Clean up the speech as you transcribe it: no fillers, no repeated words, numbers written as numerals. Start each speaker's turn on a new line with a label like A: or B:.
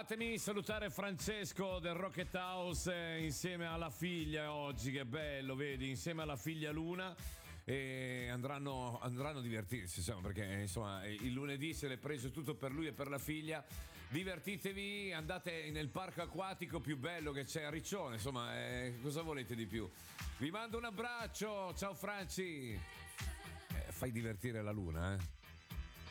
A: Fatemi salutare Francesco del Rocket House insieme alla figlia oggi, che bello, vedi, insieme alla figlia Luna. E andranno a divertirsi, insomma, perché insomma il lunedì se l'è preso tutto per lui e per la figlia. Divertitevi, andate nel parco acquatico più bello che c'è a Riccione, insomma, cosa volete di più? Vi mando un abbraccio, ciao Franci. Fai divertire la Luna,